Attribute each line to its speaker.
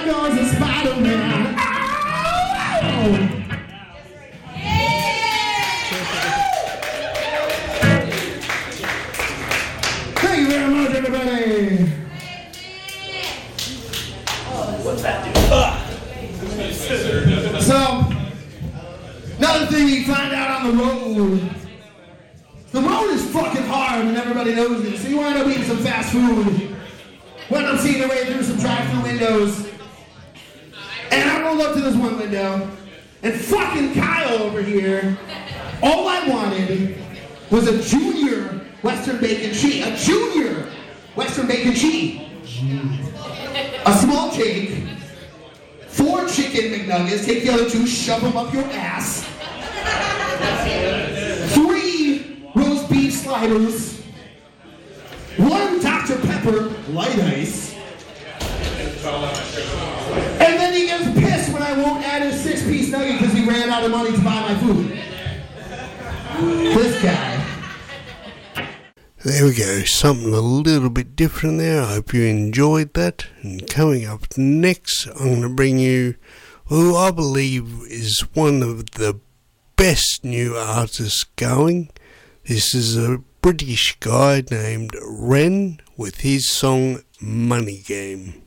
Speaker 1: there goes a Spider-Man. Oh! Thank you very much, everybody.
Speaker 2: What's that do?
Speaker 1: So, another thing you find out on the road. The road is fucking hard and everybody knows it. So you wind up eating some fast food. Wind up seeing your way through some drive-thru windows. And I rolled up to this one window. And fucking Kyle over here, all I wanted was a junior Western bacon cheese. A junior Western bacon cheese. A small cake. 4 chicken McNuggets. Take the other 2, shove them up your ass. 3 roast beef sliders. 1 Dr. Pepper light ice. And then he gets pissed when I won't add his 6-piece nugget because he ran out of money to buy my food. This guy.
Speaker 3: There we go, something a little bit different there. I hope you enjoyed that. And coming up next, I'm going to bring you who I believe is one of the best new artists going. This is a British guy named Ren with his song Money Game.